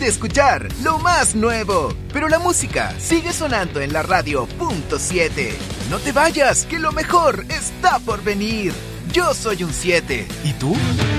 escuchar lo más nuevo. Pero la música sigue sonando en la radio .7. No te vayas, que lo mejor está por venir. Yo soy un 7. ¿Y tú?